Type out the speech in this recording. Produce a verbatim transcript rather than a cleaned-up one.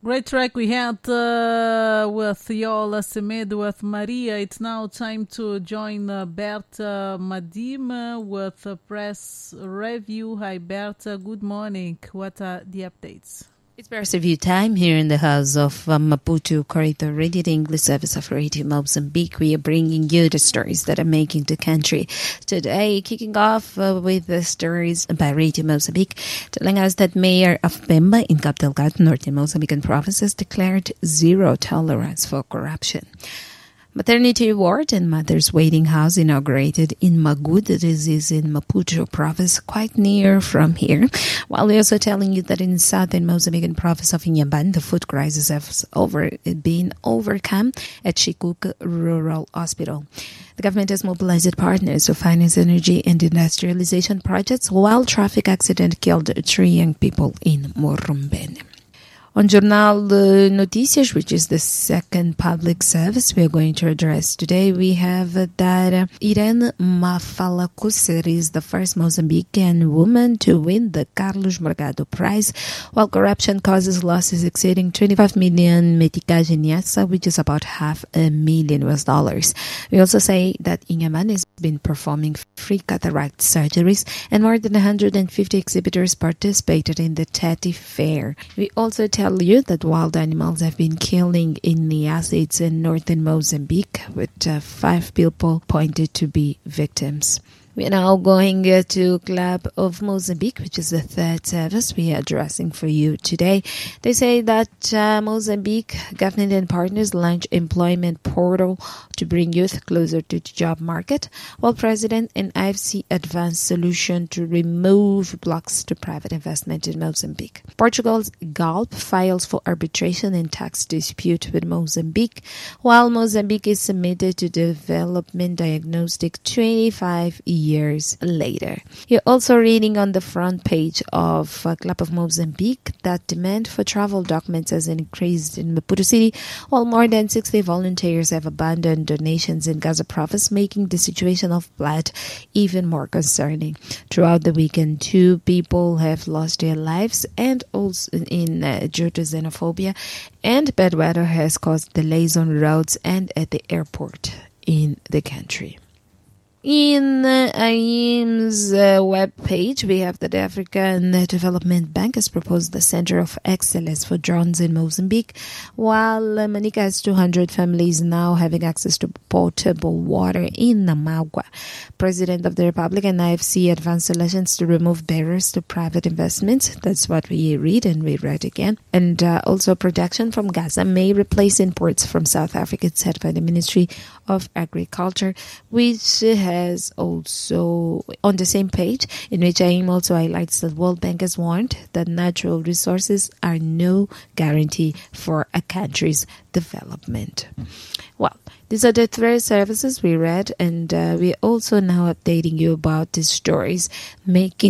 Great track we had uh, with Yola Semedo with Maria. It's now time to join uh, Berta Madima with a press review. Hi Berta, good morning. What are the updates? It's press review time here in the house of uh, Maputo Corridor Radio, the English service of Radio Mozambique. We are bringing you the stories that are making the country today, kicking off uh, with the stories by Radio Mozambique, telling us that Mayor of Pemba in Cabo Delgado, Northern Mozambican province, has declared zero tolerance for corruption. Maternity ward and mother's waiting house inaugurated in Magud, this is in Maputo province, quite near from here. While we're also telling you that in southern Mozambican province of Inhambane, the food crisis has over, been overcome at Chikuka Rural Hospital. The government has mobilized partners to finance energy and industrialization projects, while traffic accident killed three young people in Morumbene. On Jornal Notícias, which is the second public service we are going to address today, we have that Irene Mafalakuser is the first Mozambican woman to win the Carlos Morgado Prize, while corruption causes losses exceeding twenty-five million meticais niassa, which is about half a million U S dollars. We also say that Inhambane has been performing free cataract surgeries, and more than one hundred fifty exhibitors participated in the Tati Fair. We also tell tell you that wild animals have been killing in the acids in northern Mozambique, with uh, five people pointed to be victims. We are now going uh, to Club of Mozambique, which is the third service we are addressing for you today. They say that uh, Mozambique government and partners launch employment portal to bring youth closer to the job market, while President and I F C advance solution to remove blocks to private investment in Mozambique. Portugal's Galp files for arbitration in tax dispute with Mozambique, while Mozambique is submitted to development diagnostic twenty-five years later. You're also reading on the front page of uh, Club of Mozambique that demand for travel documents has increased in Maputo City, while more than sixty volunteers have abandoned donations in Gaza province, making the situation of blood even more concerning. Throughout the weekend, two people have lost their lives, and also in uh, due to xenophobia, and bad weather has caused delays on roads and at the airport in the country. In uh, I E M's uh, webpage, we have that the African Development Bank has proposed the Center of Excellence for Drones in Mozambique, while uh, Manica has two hundred families now having access to potable water in Namagua. President of the Republic and I F C advanced solutions to remove barriers to private investments. That's what we read, and we read again. And uh, also production from Gaza may replace imports from South Africa, said by the Ministry of Agriculture, which uh, has also on the same page, in which I E M also highlights that World Bank has warned that natural resources are no guarantee for a country's development. Well, these are the three services we read, and uh, we're also now updating you about the stories making